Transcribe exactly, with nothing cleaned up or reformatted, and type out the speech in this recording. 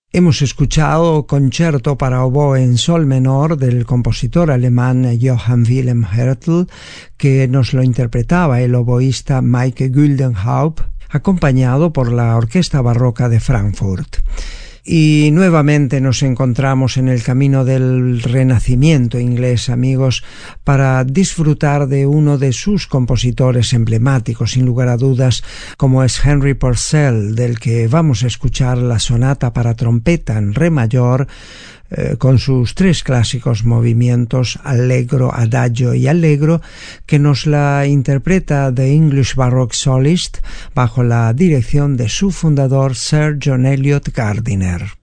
Hemos escuchado Concierto para oboe en sol menor del compositor alemán Johann Wilhelm Hertel, que nos lo interpretaba el oboísta Mike Güldenhaupt, acompañado por la Orquesta Barroca de Frankfurt. Y nuevamente nos encontramos en el camino del renacimiento inglés, amigos, para disfrutar de uno de sus compositores emblemáticos, sin lugar a dudas, como es Henry Purcell, del que vamos a escuchar la sonata para trompeta en re mayor, eh, con sus tres clásicos movimientos, allegro, adagio y allegro, que nos la interpreta The English Baroque Solist bajo la dirección de su fundador Sir John Eliot Gardiner.